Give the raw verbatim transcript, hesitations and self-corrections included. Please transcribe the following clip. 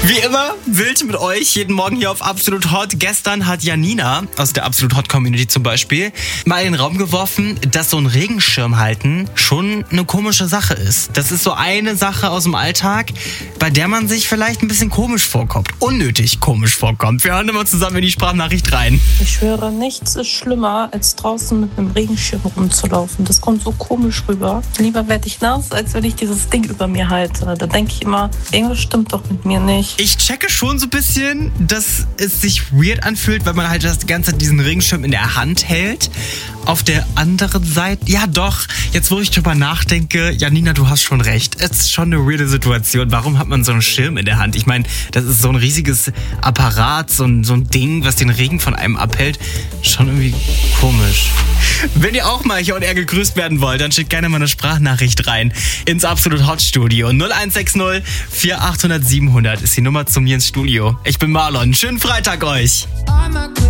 Wie immer, wild mit euch, jeden Morgen hier auf Absolut Hot. Gestern hat Janina aus der Absolut Hot Community zum Beispiel mal in den Raum geworfen, dass so ein Regenschirm halten schon eine komische Sache ist. Das ist so eine Sache aus dem Alltag, bei der man sich vielleicht ein bisschen komisch vorkommt. Unnötig komisch vorkommt. Wir hören immer zusammen in die Sprachnachricht rein. Ich schwöre, nichts ist schlimmer, als draußen mit einem Regenschirm rumzulaufen. Das kommt so komisch rüber. Lieber werde ich nass, als wenn ich dieses Ding über mir halte. Da denke ich immer, irgendwas stimmt doch mit mir nicht. Ich checke schon so ein bisschen, dass es sich weird anfühlt, weil man halt das ganze Zeit diesen Regenschirm in der Hand hält. Auf der anderen Seite, ja doch, jetzt wo ich drüber nachdenke, Janina, du hast schon recht. Es ist schon eine weirde Situation. Warum hat man so einen Schirm in der Hand? Ich meine, das ist so ein riesiges Apparat, so ein, so ein Ding, was den Regen von einem abhält. Schon irgendwie komisch. Wenn ihr auch mal hier und er gegrüßt werden wollt, dann schickt gerne mal eine Sprachnachricht rein ins Absolut Hot Studio. null eins sechs null vier achthundert siebenhundert ist die Nummer zu mir ins Studio. Ich bin Marlon. Schönen Freitag euch.